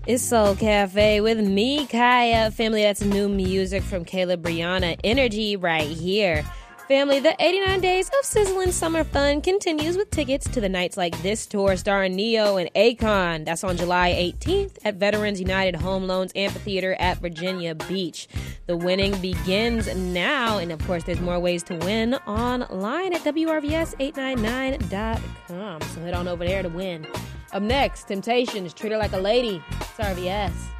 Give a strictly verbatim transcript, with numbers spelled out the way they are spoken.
It's Soul Cafe with me, Kaya. Family, that's new music from Caleb Brianna. Energy right here. Family, the eighty-nine days of sizzling summer fun continues with tickets to the Nights Like This tour starring Neo and Akon. That's on July eighteenth at Veterans United Home Loans Amphitheater at Virginia Beach. The winning begins now, and of course, there's more ways to win online at W R V S eight nine nine dot com. So head on over there to win. Up next, Temptations, Treat Her Like a Lady. It's R V S.